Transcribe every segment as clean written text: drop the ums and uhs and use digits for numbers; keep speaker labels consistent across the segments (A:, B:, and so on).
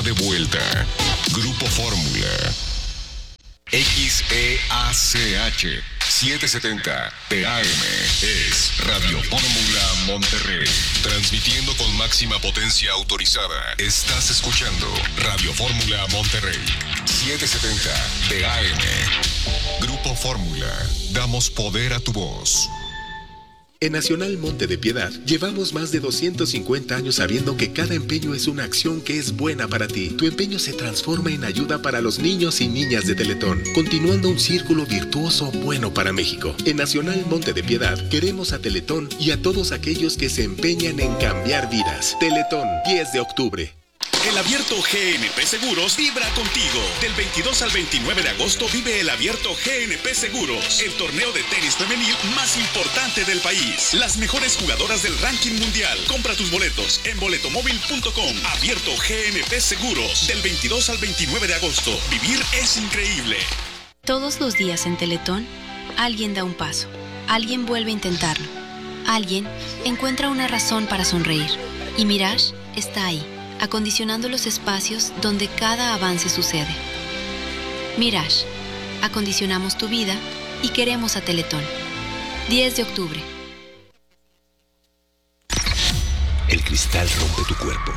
A: de vuelta. Grupo Fórmula. XEACH 770 TAM es Radio Fórmula Monterrey. Transmitiendo con máxima potencia autorizada. Estás escuchando Radio Fórmula Monterrey 770 TAM. Grupo Fórmula. Damos poder a tu voz.
B: En Nacional Monte de Piedad, llevamos más de 250 años sabiendo que cada empeño es una acción que es buena para ti. Tu empeño se transforma en ayuda para los niños y niñas de Teletón, continuando un círculo virtuoso bueno para México. En Nacional Monte de Piedad, queremos a Teletón y a todos aquellos que se empeñan en cambiar vidas. Teletón, 10 de octubre.
C: El Abierto GNP Seguros vibra contigo. Del 22 al 29 de agosto vive el Abierto GNP Seguros, el torneo de tenis femenil más importante del país. Las mejores jugadoras del ranking mundial. Compra tus boletos en boletomóvil.com. Abierto GNP Seguros, del 22 al 29 de agosto. Vivir es increíble.
D: Todos los días en Teletón, alguien da un paso. Alguien vuelve a intentarlo. Alguien encuentra una razón para sonreír. Y Mirage está ahí, acondicionando los espacios donde cada avance sucede. Mirage, acondicionamos tu vida y queremos a Teletón. 10 de octubre.
E: El cristal rompe tu cuerpo.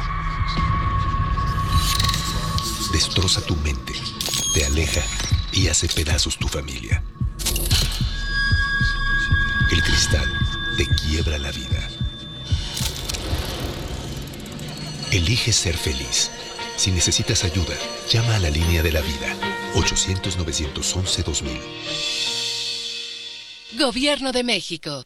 E: Destroza tu mente, te aleja y hace pedazos tu familia. El cristal te quiebra la vida. Elige ser feliz. Si necesitas ayuda, llama a la línea de la vida. 800-911-2000.
F: Gobierno de México.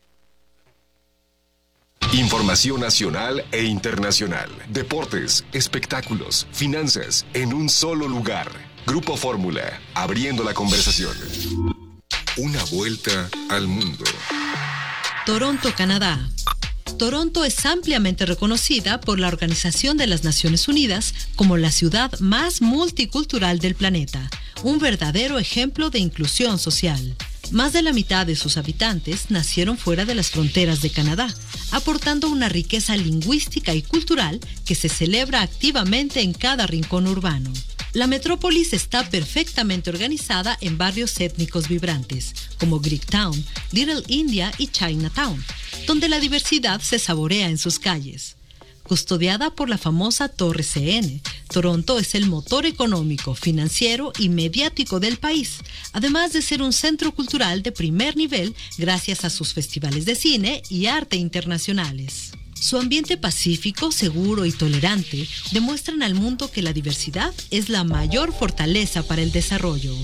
A: Información nacional e internacional. Deportes, espectáculos, finanzas, en un solo lugar. Grupo Fórmula, abriendo la conversación. Una vuelta al mundo.
G: Toronto, Canadá. Toronto es ampliamente reconocida por la Organización de las Naciones Unidas como la ciudad más multicultural del planeta, un verdadero ejemplo de inclusión social. Más de la mitad de sus habitantes nacieron fuera de las fronteras de Canadá, aportando una riqueza lingüística y cultural que se celebra activamente en cada rincón urbano. La metrópolis está perfectamente organizada en barrios étnicos vibrantes, como Greektown, Little India y Chinatown, donde la diversidad se saborea en sus calles. Custodiada por la famosa Torre CN, Toronto es el motor económico, financiero y mediático del país, además de ser un centro cultural de primer nivel gracias a sus festivales de cine y arte internacionales. Su ambiente pacífico, seguro y tolerante demuestran al mundo que la diversidad es la mayor fortaleza para el desarrollo.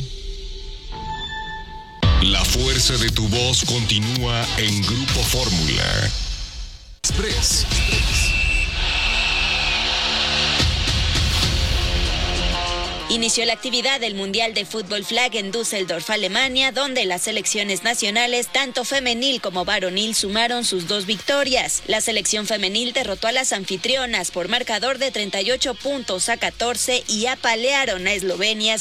A: La fuerza de tu voz continúa en Grupo Fórmula. Express.
H: Inició la actividad del Mundial de Fútbol Flag en Düsseldorf, Alemania, donde las selecciones nacionales, tanto femenil como varonil, sumaron sus 2 victorias. La selección femenil derrotó a las anfitrionas por marcador de 38-14 y apalearon a Eslovenia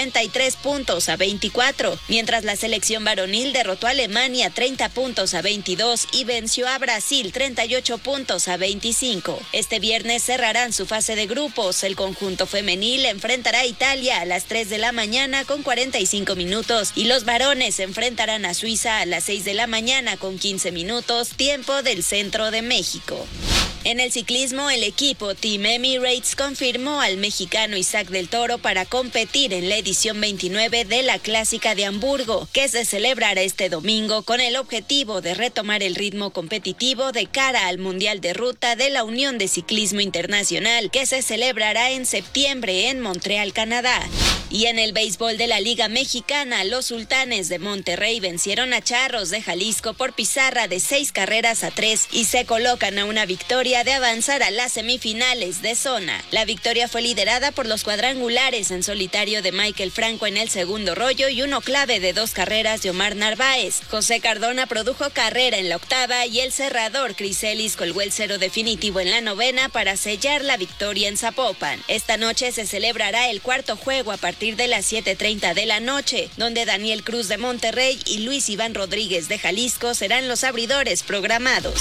H: 53-24, mientras la selección varonil derrotó a Alemania 30-22 y venció a Brasil 38-25. Este viernes cerrarán su fase de grupos. El conjunto femenil enfrentará a Italia a las 3 de la mañana con 45 minutos y los varones se enfrentarán a Suiza a las 6 de la mañana con 15 minutos, tiempo del centro de México. En el ciclismo, el equipo Team Emirates confirmó al mexicano Isaac del Toro para competir en la edición 29 de la Clásica de Hamburgo, que se celebrará este domingo con el objetivo de retomar el ritmo competitivo de cara al Mundial de Ruta de la Unión de Ciclismo Internacional, que se celebrará en septiembre en Montreal, Canadá. Y en el béisbol de la Liga Mexicana, los Sultanes de Monterrey vencieron a Charros de Jalisco por pizarra de 6-3 y se colocan a una victoria de avanzar a las semifinales de zona. La victoria fue liderada por los cuadrangulares en solitario de Michael Franco en el segundo rollo y uno clave de 2 carreras de Omar Narváez. José Cardona produjo carrera en la octava y el cerrador Chris Ellis colgó el 0 definitivo en la novena para sellar la victoria en Zapopan. Esta noche se celebrará el cuarto juego a partir de las 7:30 de la noche, donde Daniel Cruz de Monterrey y Luis Iván Rodríguez de Jalisco serán los abridores programados.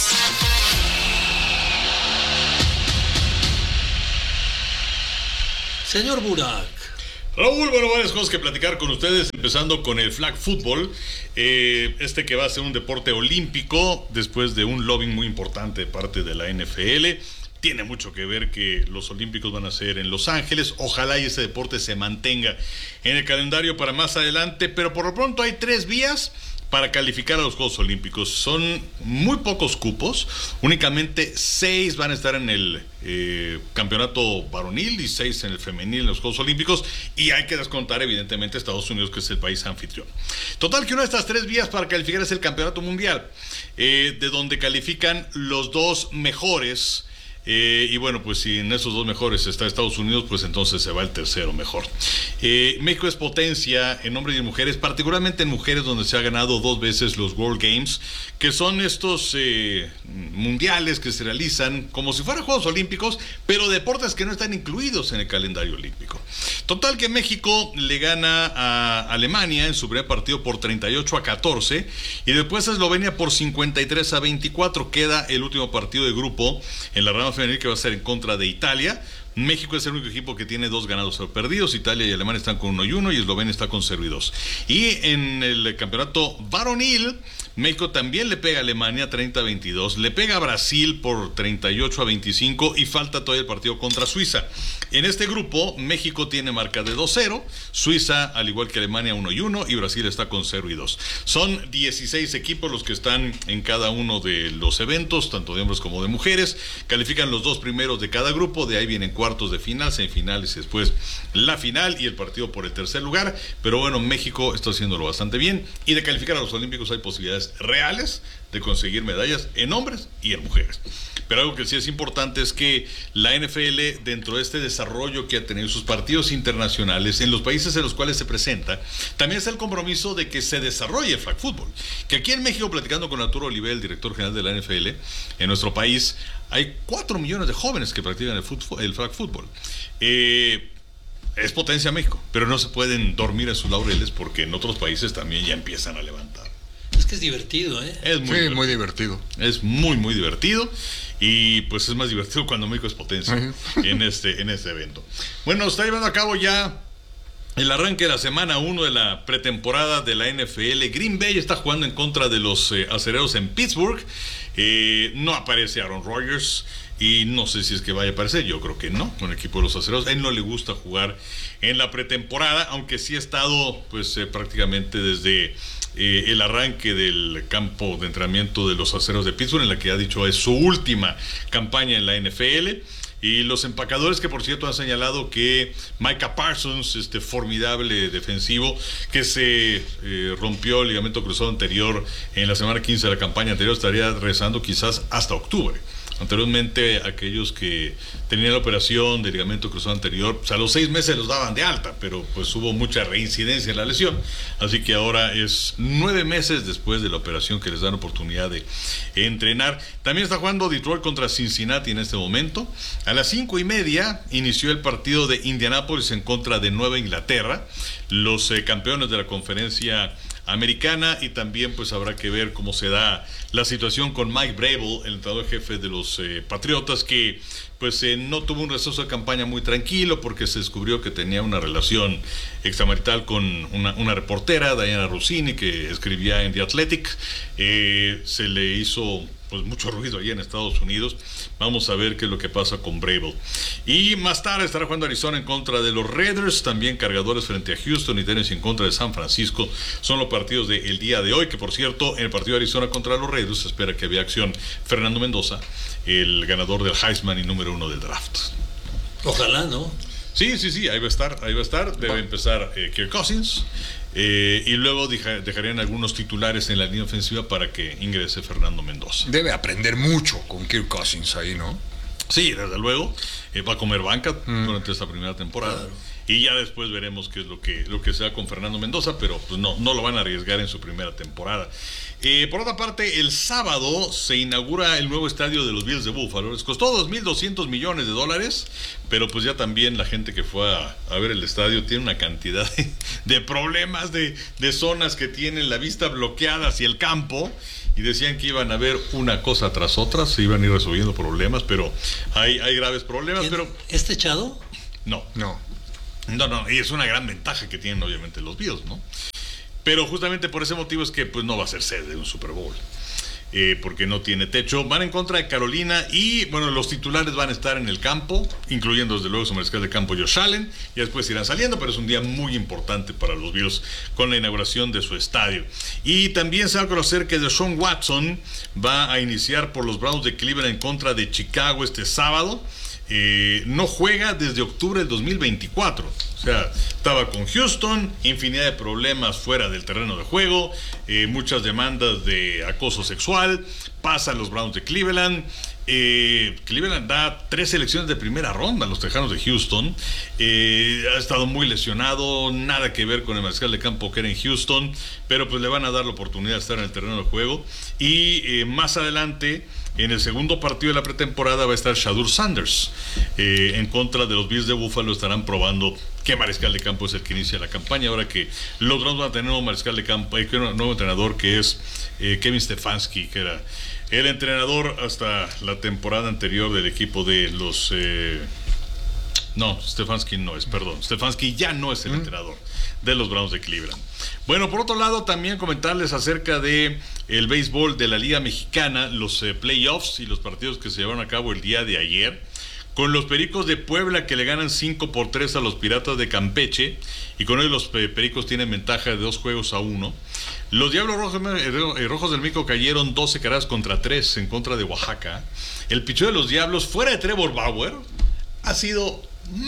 I: Señor Burak.
J: Raúl, bueno, varias cosas que platicar con ustedes, empezando con el flag football, que va a ser un deporte olímpico después de un lobbying muy importante de parte de la NFL. Tiene mucho que ver que los olímpicos van a ser en Los Ángeles. Ojalá y ese deporte se mantenga en el calendario para más adelante, pero por lo pronto hay 3 vías para calificar a los Juegos Olímpicos. Son muy pocos cupos, únicamente 6 van a estar en el campeonato varonil y 6 en el femenil en los Juegos Olímpicos, y hay que descontar evidentemente Estados Unidos, que es el país anfitrión. Total, que una de estas 3 vías para calificar es el campeonato mundial, de donde califican los 2 mejores. Y bueno, pues si en esos 2 mejores está Estados Unidos, pues entonces se va el tercero mejor. México es potencia en hombres y en mujeres, particularmente en mujeres, donde se ha ganado 2 veces los World Games, que son estos mundiales que se realizan como si fueran Juegos Olímpicos, pero deportes que no están incluidos en el calendario olímpico. Total, que México le gana a Alemania en su primer partido por 38-14, y después a Eslovenia por 53-24. Queda el último partido de grupo en la rama femenil, que va a ser en contra de Italia. México es el único equipo que tiene 2 ganados o perdidos. Italia y Alemania están con 1-1 y Eslovenia está con 0-2. Y en el campeonato varonil, México también le pega a Alemania 30-22, le pega a Brasil por 38-25 y falta todavía el partido contra Suiza. En este grupo, México tiene marca de 2-0, Suiza, al igual que Alemania, 1-1, y Brasil está con 0-2. Son 16 equipos los que están en cada uno de los eventos, tanto de hombres como de mujeres. Califican los 2 primeros de cada grupo, de ahí vienen cuartos de final, semifinales y después la final y el partido por el tercer lugar. Pero bueno, México está haciéndolo bastante bien, y de calificar a los Olímpicos hay posibilidades reales de conseguir medallas en hombres y en mujeres. Pero algo que sí es importante es que la NFL, dentro de este desarrollo que ha tenido sus partidos internacionales en los países en los cuales se presenta, también está el compromiso de que se desarrolle el flag football. Que aquí en México, platicando con Arturo Oliver, el director general de la NFL, en nuestro país hay 4 millones de jóvenes que practican el flag football. Es potencia México, pero no se pueden dormir en sus laureles, porque en otros países también ya empiezan a levantar.
I: Es que es divertido, ¿eh?
J: Es muy divertido. Es muy, muy divertido. Y pues es más divertido cuando México es potencia en este evento. Bueno, está llevando a cabo ya el arranque de la semana 1 de la pretemporada de la NFL. Green Bay está jugando en contra de los Acereros en Pittsburgh. No aparece Aaron Rodgers, y no sé si es que vaya a aparecer. Yo creo que no, con el equipo de los Acereros. A él no le gusta jugar en la pretemporada, aunque sí ha estado pues prácticamente desde el arranque del campo de entrenamiento de los Acereros de Pittsburgh, en la que ha dicho es su última campaña en la NFL. Y los empacadores, que por cierto han señalado que Micah Parsons, este formidable defensivo que se rompió el ligamento cruzado anterior en la semana 15 de la campaña anterior, estaría regresando quizás hasta octubre. Anteriormente, aquellos que tenían la operación de ligamento cruzado anterior, pues a los 6 meses los daban de alta, pero pues hubo mucha reincidencia en la lesión, así que ahora es 9 meses después de la operación que les dan oportunidad de entrenar. También está jugando Detroit contra Cincinnati en este momento. A las 5:30 inició el partido de Indianápolis en contra de Nueva Inglaterra, los campeones de la conferencia americana, y también pues habrá que ver cómo se da la situación con Mike Vrabel, el entrenador jefe de los Patriotas, que pues no tuvo un receso de campaña muy tranquilo, porque se descubrió que tenía una relación extramarital con una reportera, Diana Rossini, que escribía en The Athletic. Se le hizo pues mucho ruido allá en Estados Unidos. Vamos a ver qué es lo que pasa con Vrabel. Y más tarde estará jugando Arizona en contra de los Raiders, también Cargadores frente a Houston y Tennessee en contra de San Francisco. Son los partidos del día de hoy, que por cierto, en el partido de Arizona contra los Raiders se espera que vea acción Fernando Mendoza, el ganador del Heisman y número 1 del draft.
I: Ojalá, ¿no?
J: Sí, ahí va a estar. Debe empezar Kirk Cousins. Y luego dejarían algunos titulares en la línea ofensiva para que ingrese Fernando Mendoza.
K: Debe aprender mucho con Kirk Cousins ahí, ¿no?
J: Sí, desde luego. Va a comer banca durante esta primera temporada. Claro. Y ya después veremos qué es lo que se da con Fernando Mendoza, pero pues no lo van a arriesgar en su primera temporada. Por otra parte, el sábado se inaugura el nuevo estadio de los Bills de Buffalo. Les costó $2,200 millones, pero pues ya también la gente que fue a ver el estadio tiene una cantidad de problemas, de zonas que tienen la vista bloqueada hacia el campo, y decían que iban a ver una cosa tras otra, se iban a ir resolviendo problemas, pero hay graves problemas.
I: ¿Es techado?
J: No. No, y es una gran ventaja que tienen obviamente los Bills, ¿no? Pero justamente por ese motivo es que pues no va a ser sede de un Super Bowl. Porque no tiene techo. Van en contra de Carolina y, bueno, los titulares van a estar en el campo, incluyendo desde luego su mariscal de campo Josh Allen, y después irán saliendo, pero es un día muy importante para los Bills con la inauguración de su estadio. Y también se va a conocer que Deshaun Watson va a iniciar por los Browns de Cleveland en contra de Chicago este sábado. No juega desde octubre del 2024. O sea, estaba con Houston, infinidad de problemas fuera del terreno de juego, muchas demandas de acoso sexual, pasa a los Browns de Cleveland. Cleveland da 3 selecciones de primera ronda a los Tejanos de Houston. Ha estado muy lesionado, nada que ver con el mariscal de campo que era en Houston, pero pues le van a dar la oportunidad de estar en el terreno de juego. Y más adelante, en el segundo partido de la pretemporada, va a estar Shedeur Sanders en contra de los Bills de Buffalo. Estarán probando qué mariscal de campo es el que inicia la campaña, ahora que los Browns van a tener un mariscal de campo, un nuevo entrenador que es Kevin Stefanski, que era el entrenador hasta la temporada anterior del equipo de los... Stefanski ya no es el entrenador de los Browns de Cleveland. Bueno, por otro lado, también comentarles acerca de el béisbol de la Liga Mexicana, los playoffs y los partidos que se llevaron a cabo el día de ayer, con los Pericos de Puebla que le ganan 5-3 a los Piratas de Campeche, y con ellos los Pericos tienen ventaja de 2-1. Los Diablos Rojos del México cayeron 12 carreras contra 3 en contra de Oaxaca. El picheo de los Diablos, fuera de Trevor Bauer, ha sido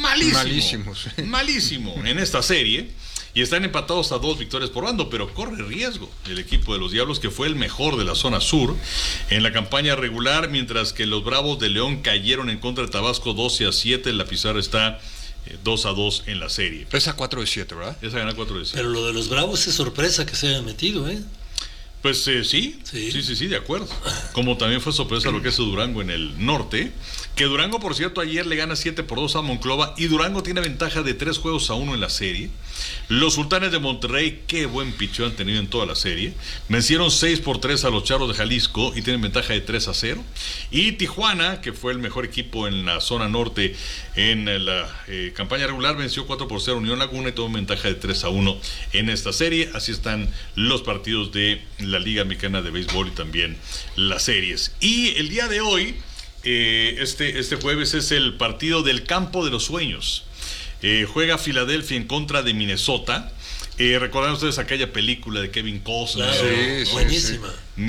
J: malísimo en esta serie. Y están empatados a 2 victorias por bando, pero corre riesgo el equipo de los Diablos, que fue el mejor de la zona sur en la campaña regular, mientras que los Bravos de León cayeron en contra de Tabasco 12-7. La pizarra está 2-2 en la serie.
K: Esa 4-7, ¿verdad?
J: Esa gana 4-7.
I: Pero lo de los Bravos es sorpresa que se hayan metido, ¿eh?
J: Pues sí, de acuerdo. Como también fue sorpresa lo que hace Durango en el norte, que Durango, por cierto, ayer le gana 7-2 a Monclova, y Durango tiene ventaja de 3-1 en la serie. Los Sultanes de Monterrey, qué buen picheo han tenido en toda la serie, vencieron 6-3 a los Charros de Jalisco y tienen ventaja de 3-0. Y Tijuana, que fue el mejor equipo en la zona norte en la campaña regular, venció 4-0 a Unión Laguna y tuvo ventaja de 3-1 en esta serie. Así están los partidos de la Liga Mexicana de Béisbol y también las series. Y el día de hoy, este jueves, es el partido del Campo de los Sueños. Juega Filadelfia en contra de Minnesota. Recordarán ustedes aquella película de Kevin Costner,
I: claro, buenísima,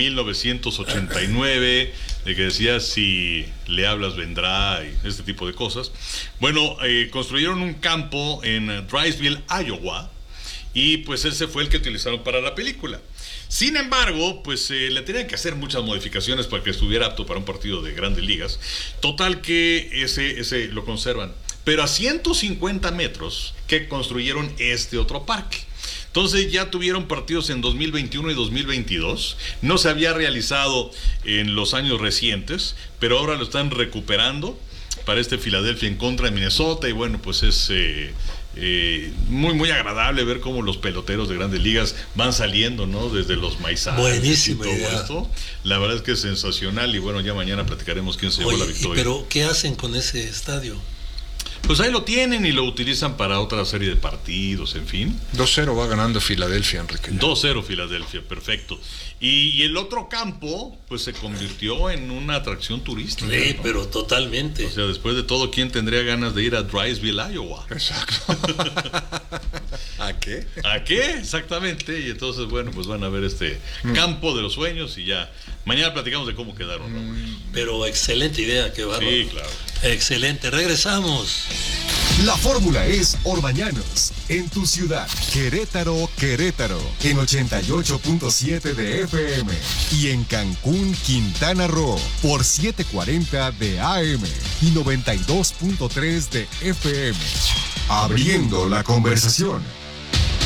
J: 1989, de que decía si le hablas vendrá, y este tipo de cosas. Bueno, construyeron un campo en Drysville, Iowa, y pues ese fue el que utilizaron para la película. Sin embargo, pues le tenían que hacer muchas modificaciones para que estuviera apto para un partido de Grandes Ligas. Total que ese lo conservan, pero a 150 metros que construyeron este otro parque. Entonces ya tuvieron partidos en 2021 y 2022. No se había realizado en los años recientes, pero ahora lo están recuperando para este Filadelfia en contra de Minnesota. Y bueno, pues es muy agradable ver cómo los peloteros de Grandes Ligas van saliendo, ¿no? Desde los maizales.
I: Buenísima
J: y todo
I: idea.
J: Esto. La verdad es que es sensacional, y bueno, ya mañana platicaremos quién se llevó la victoria.
I: Pero ¿qué hacen con ese estadio?
J: Pues ahí lo tienen y lo utilizan para otra serie de partidos, en fin.
K: 2-0 va ganando Filadelfia, Enrique.
J: 2-0 Filadelfia, perfecto. Y el otro campo, pues se convirtió en una atracción turística.
I: Sí,
J: ¿no?
I: pero totalmente.
J: O sea, después de todo, ¿quién tendría ganas de ir a Drysville, Iowa?
K: Exacto. ¿A qué?
J: ¿A qué? Exactamente. Y entonces, bueno, pues van a ver este campo de los sueños y ya. Mañana platicamos de cómo quedaron, ¿no?
I: Pero excelente idea, qué bárbaro.
J: Sí, claro.
I: Excelente, regresamos.
A: La fórmula es Orbañanos, en tu ciudad. Querétaro, en 88.7 de FM. Y en Cancún, Quintana Roo, por 740 de AM y 92.3 de FM. Abriendo la conversación.